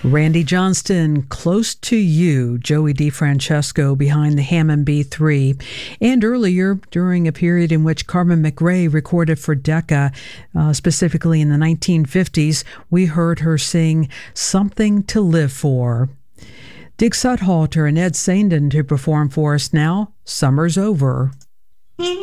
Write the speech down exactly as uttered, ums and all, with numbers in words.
Randy Johnston, Close to You, Joey DeFrancesco behind the Hammond B three. And earlier, during a period in which Carmen McRae recorded for Decca, uh, specifically in the nineteen fifties, we heard her sing Something to Live For. Dig Sudhalter and Ed Sandin to perform for us now, Summer's Over.